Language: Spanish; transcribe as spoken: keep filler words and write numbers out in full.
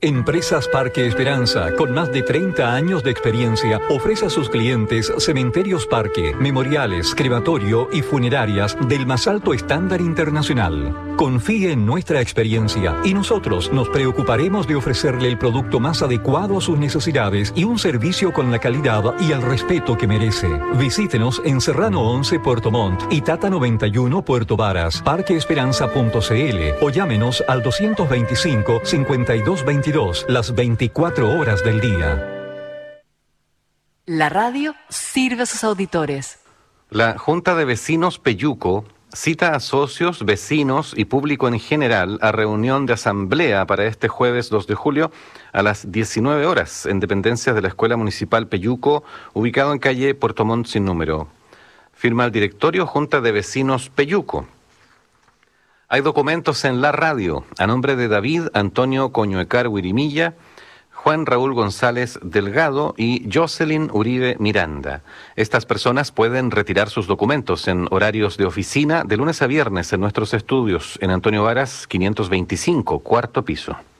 Empresas Parque Esperanza, con más de treinta años de experiencia, ofrece a sus clientes cementerios parque, memoriales, crematorio y funerarias del más alto estándar internacional. Confíe en nuestra experiencia y nosotros nos preocuparemos de ofrecerle el producto más adecuado a sus necesidades y un servicio con la calidad y el respeto que merece. Visítenos en Serrano once Puerto Montt y Tata noventa y uno Puerto Varas, parque esperanza punto c l o llámenos al doscientos veinticinco, cincuenta y dos veintidós las veinticuatro horas del día. La radio sirve a sus auditores. La Junta de Vecinos Peyuco cita a socios, vecinos y público en general a reunión de asamblea para este jueves dos de julio a las diecinueve horas en dependencias de la Escuela Municipal Peyuco, ubicado en calle Puerto Montt sin número. Firma el directorio Junta de Vecinos Peyuco. Hay documentos en la radio a nombre de David Antonio Coñuecar Huirimilla, Juan Raúl González Delgado y Jocelyn Uribe Miranda. Estas personas pueden retirar sus documentos en horarios de oficina de lunes a viernes en nuestros estudios en Antonio Varas quinientos veinticinco, cuarto piso.